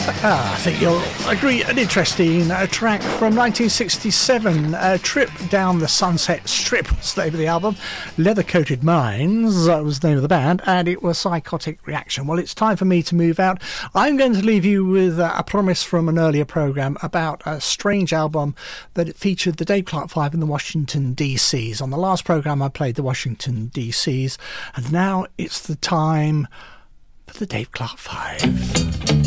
I think you'll agree, an interesting track from 1967, Trip Down the Sunset Strip was the name of the album. Leather Coated Minds was the name of the band, and it was Psychotic Reaction. Well, it's time for me to move out. I'm going to leave you with a promise from an earlier programme about a strange album that featured the Dave Clark Five and the Washington DCs. On the last programme I played the Washington DCs, and now it's the time for the Dave Clark Five.